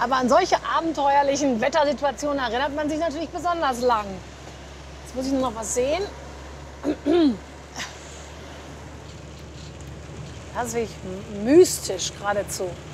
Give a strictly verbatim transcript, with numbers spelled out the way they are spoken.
Aber an solche abenteuerlichen Wettersituationen erinnert man sich natürlich besonders lang. Jetzt muss ich nur noch was sehen. Das ist wirklich mystisch geradezu.